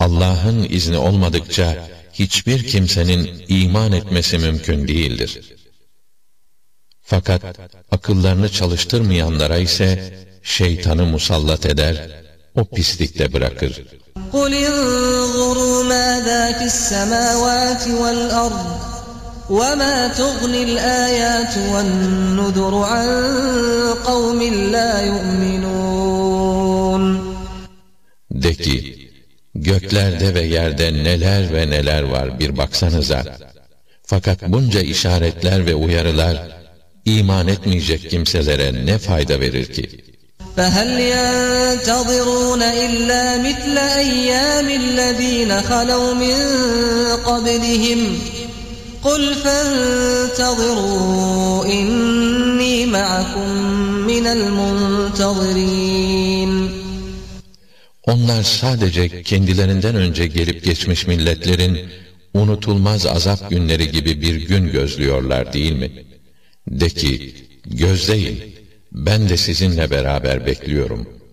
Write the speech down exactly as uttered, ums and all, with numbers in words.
Allah'ın izni olmadıkça hiçbir kimsenin iman etmesi mümkün değildir. Fakat akıllarını çalıştırmayanlara ise şeytanı musallat eder, o pislikte bırakır. قُلِ انظُرُوا مَاذَا فِي السَّمَاوَاتِ وَالْأَرْضِ وَمَا تُغْنِي الْآيَاتُ وَالنُّذُرُ عَنْ قَوْمٍ لَا يُؤْمِنُونَ. De ki, göklerde ve yerde neler ve neler var bir baksanıza. Fakat bunca işaretler ve uyarılar, iman etmeyecek kimselere ne fayda verir ki? فَهَلْ يَنْتَظِرُونَ إِلَّا مِثْلَ أَيَّامِ الَّذ۪ينَ خَلَوْا مِنْ قَبْلِهِمْ قُلْ فَانْتَظِرُوا إِنِّي مَعَكُمْ مِنَ الْمُنْتَظِرِينَ. Onlar sadece kendilerinden önce gelip geçmiş milletlerin unutulmaz azap günleri gibi bir gün gözlüyorlar değil mi? De ki, gözleyin, ben de sizinle beraber bekliyorum.